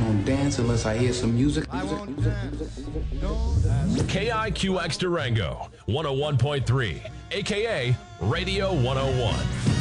gonna dance unless I hear some music. KIQX Durango, 101.3, aka Radio 101.